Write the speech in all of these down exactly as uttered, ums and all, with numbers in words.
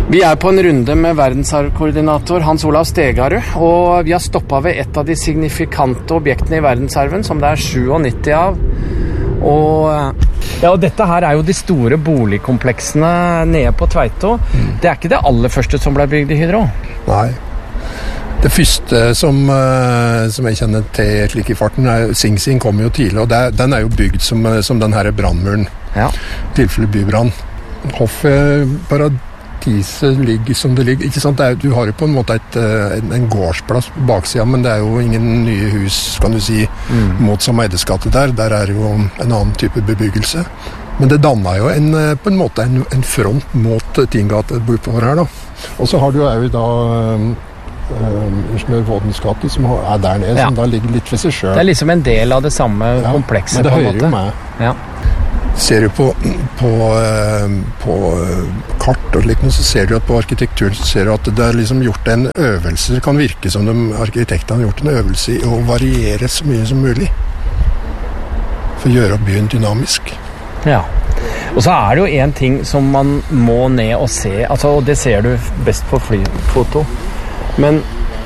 Vi er på en runde med verdensarvkoordinator Hans Olav Stegarud, og vi har stoppet ved et av de signifikante objektene i verdensarven, som det er syttisju av. Og, ja, og dette her er jo de store boligkompleksene nede på Tveito. Mm. Det er ikke det aller første som ble bygd i Hydro? Nei. Det første som, som jeg kjenner til slik i farten, er Sing Sing kom jo tidlig, og det, den er jo bygd som, som den her brandmuren. Ja. Tilfelle bybrann. Hoffet Paradiset ligger som det ligger, ikke sant? Det er, du har jo på en måte et, en, en gårdsplass på baksiden, men det er jo ingen nye hus, kan du si, mm. mot Sameides gate der. Der er jo en annen type bebyggelse. Men det dannet jo en, på en måte en, en front mot Tingate bortover her da. Og så har du jo da Ingeniør Vådens gate, som er der nede, ja. Som da ligger litt ved seg selv. Det er liksom en del av det samme ja, komplekset på en måte. Men det hører jo med. Ja. Ser du på, på, på kart og slik, så ser du at på arkitekturen så ser du at det er liksom gjort en øvelse. Det kan virke som de arkitektene har gjort en øvelse i å variere så mye som mulig. For å gjøre byen dynamisk. Ja. Og så er det jo en ting som man må ned og se, altså, og det ser du best på flyfoto. Men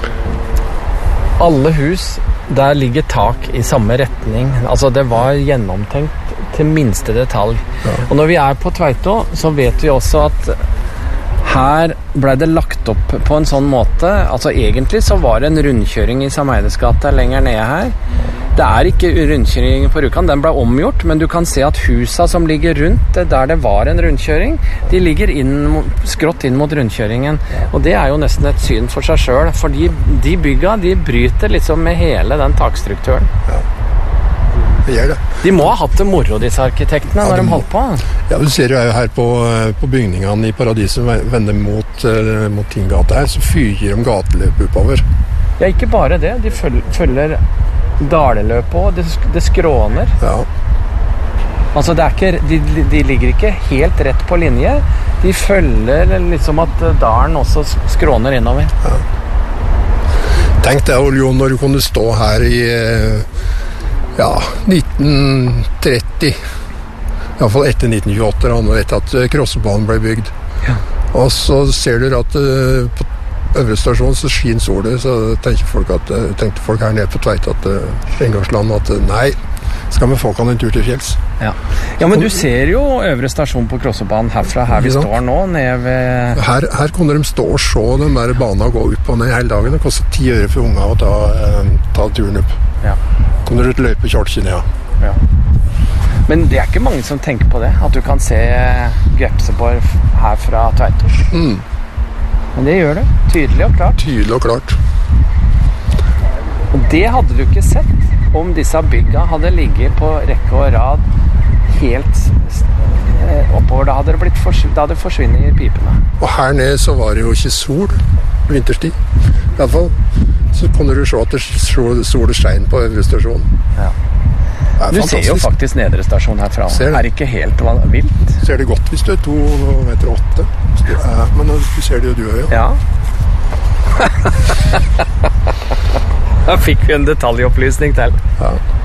alle hus, der ligger tak i samme retning. Altså det var gjennomtenkt til minste detalj. Ja. Og når vi er på Tveito, så vet vi også at her ble det lagt opp på en sånn måte. Altså egentlig så var det en rundkjøring i Sameides gate lenger nede her. Det er ikke rundkjøring på Rjukan, den ble omgjort, men du kan se at husa som ligger rundt der det var en rundkjøring, de ligger inn, skrått inn mot rundkjøringen. Og det er jo nesten et syn for seg selv, for de, de bygga, de bryter liksom med hele den takstrukturen. Ja. Det gjør det. De må ha hatt det moro, disse arkitektene, ja, når de, de holdt på. Ja, du ser jo her på, på bygningene i Paradiset vender mot, uh, mot Tingate her, så fyrer de gateløp oppover. Ja, ikke bare det. De følger, følger daleløp på, det, det skråner. Ja. Altså, det er ikke, de, de ligger ikke helt rett på linje. De følger liksom at dalen også skråner innover. Ja. Tenk deg, Jon, når du kunne stå her i ja, nitten tretti, i hvert fall etter nitten tjueåtte, og etter at Krossebanen ble bygd. Ja. Og så ser du at uh, på øvre stasjon så skin solet, så tenker folk at, tenkte folk her nede på Tveit at uh, Engarsland at uh, nei, skal vi få kan en tur til fjells. Ja. Ja, men du ser jo øvre stasjon på Krossebanen herfra, her vi står nå, nede ved... Her, her kunne de stå og se den der banen og gå opp og ned hele dagen. Det koster ti øre for unga å ta, uh, ta turen opp. Ja. Kunne du løpe kjølken, ja. Ja. Men det er ikke mange som tenker på det, at du kan se Grepseborg her fra Tveito. Mm. Men det gjør du, tydelig og klart. Tydelig og klart. Og det hadde du ikke sett om disse bygga hadde ligget på rekke og rad helt oppover. Da hadde det, blitt forsv- da hadde det forsvinnet i pipene. Og her nede så var det jo ikke sol, vinterstid, i hvert fall. Så kunne du se at det sol og stein på øvre stasjon. Ja. Du ser jo faktisk nedre stasjon herfra. Det er ikke helt vilt. Ser det godt hvis du er to meter åtte. Men du ser det jo du er jo. Ja. Da fikk vi en detaljopplysning til. Ja.